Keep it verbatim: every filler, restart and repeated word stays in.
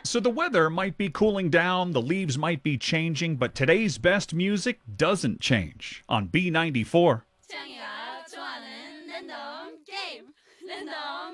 So the weather might be cooling down, the leaves might be changing, but today's best music doesn't change on B ninety-four. 창이가 좋아하는 랜덤 게임 랜덤